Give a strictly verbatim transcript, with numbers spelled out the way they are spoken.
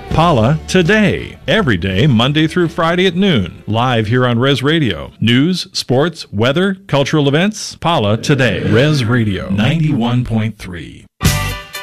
Pala Today, every day, Monday through Friday at noon, live here on Res Radio. News, sports, weather, cultural events, Pala Today. Res Radio ninety-one point three.